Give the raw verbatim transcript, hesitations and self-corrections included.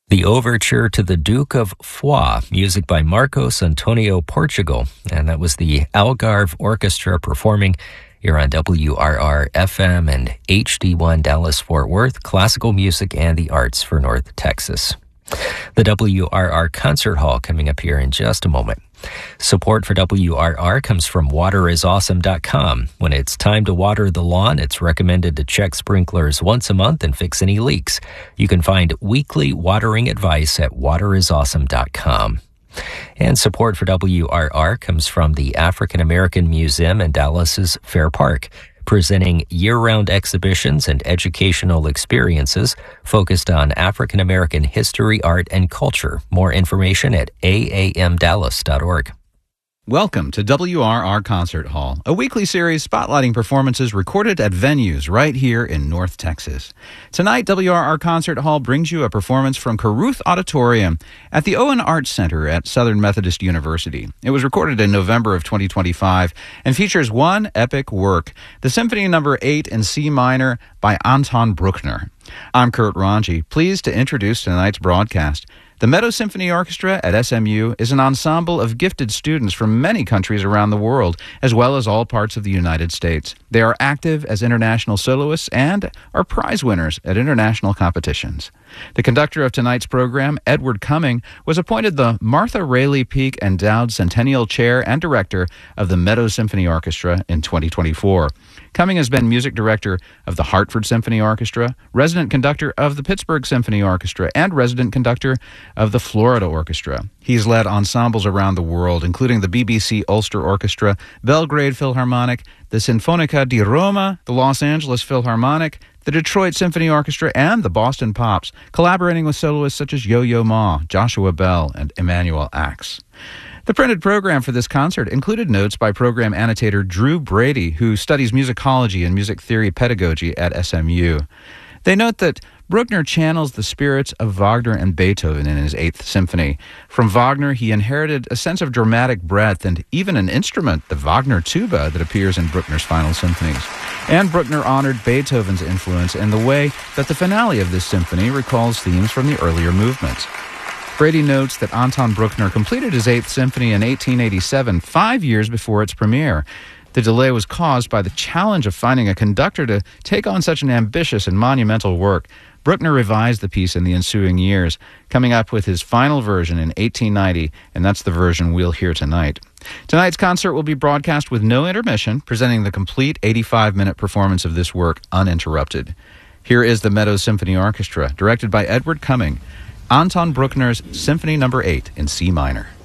The Overture to the Duke of Foix, music by Marcos Antonio Portugal, and that was the Algarve Orchestra performing here on W R R F M and H D one Dallas-Fort Worth, classical music and the arts for North Texas. The W R R Concert Hall coming up here in just a moment. Support for W R R comes from water is awesome dot com. When it's time to water the lawn, it's recommended to check sprinklers once a month and fix any leaks. You can find weekly watering advice at water is awesome dot com. And support for W R R comes from the African American Museum in Dallas's Fair Park, presenting year-round exhibitions and educational experiences focused on African American history, art, and culture. More information at a a m dallas dot org. Welcome to W R R Concert Hall, a weekly series spotlighting performances recorded at venues right here in North Texas. Tonight, W R R Concert Hall brings you a performance from Caruth Auditorium at the Owen Arts Center at Southern Methodist University. It was recorded in November of twenty twenty-five and features one epic work, the Symphony Number eight in C minor by Anton Bruckner. I'm Kurt Ranji, pleased to introduce tonight's broadcast. The Meadow Symphony Orchestra at S M U is an ensemble of gifted students from many countries around the world, as well as all parts of the United States. They are active as international soloists and are prize winners at international competitions. The conductor of tonight's program, Edward Cumming, was appointed the Martha Rayleigh Peak Endowed Centennial Chair and Director of the Meadow Symphony Orchestra in twenty twenty-four. Cumming has been music director of the Hartford Symphony Orchestra, resident conductor of the Pittsburgh Symphony Orchestra, and resident conductor of the Florida Orchestra. He's led ensembles around the world, including the B B C Ulster Orchestra, Belgrade Philharmonic, the Sinfonica di Roma, the Los Angeles Philharmonic, the Detroit Symphony Orchestra, and the Boston Pops, collaborating with soloists such as Yo-Yo Ma, Joshua Bell, and Emmanuel Axe. The printed program for this concert included notes by program annotator Drew Brady, who studies musicology and music theory pedagogy at S M U. They note that Bruckner channels the spirits of Wagner and Beethoven in his Eighth Symphony. From Wagner, he inherited a sense of dramatic breadth and even an instrument, the Wagner tuba, that appears in Bruckner's final symphonies. And Bruckner honored Beethoven's influence in the way that the finale of this symphony recalls themes from the earlier movements. Brady notes that Anton Bruckner completed his Eighth Symphony in eighteen eighty-seven, five years before its premiere. The delay was caused by the challenge of finding a conductor to take on such an ambitious and monumental work. Bruckner revised the piece in the ensuing years, coming up with his final version in eighteen ninety, and that's the version we'll hear tonight. Tonight's concert will be broadcast with no intermission, presenting the complete eighty-five minute performance of this work uninterrupted. Here is the Meadow Symphony Orchestra, directed by Edward Cumming, Anton Bruckner's Symphony Number eight in C minor.